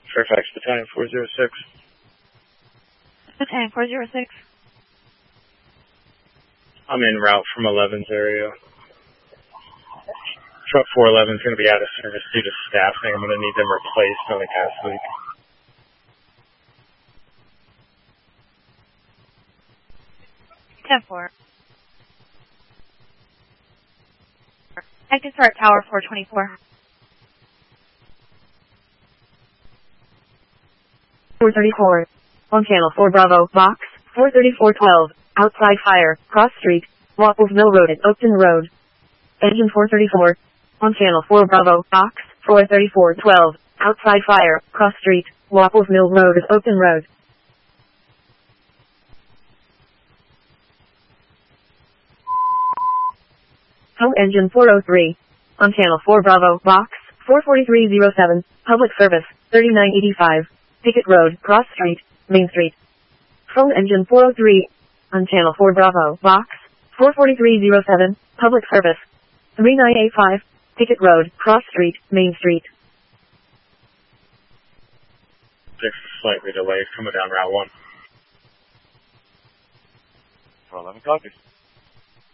Fairfax Battalion 406. Battalion 406. I'm en route from 11's area. Truck 411 is going to be out of service due to staffing. I'm going to need them replaced on the gas leak. Ten-4. Active start Tower 424. 434. On channel 4 Bravo, box, 43412, outside fire, cross street, Wapples Mill Road at Oakton Road. Engine 434. On channel 4 Bravo, box, 43412, outside fire, cross street, Wapples Mill Road at Oakton Road. Tow engine 403. On channel 4 Bravo, box, 44307, public service, 3985, Pickett Road, Cross Street, Main Street. Phone engine 403. On channel 4 Bravo, box, 44307, public service, 3985, Pickett Road, Cross Street, Main Street. Slightly delayed coming down Route 1. 411 copies.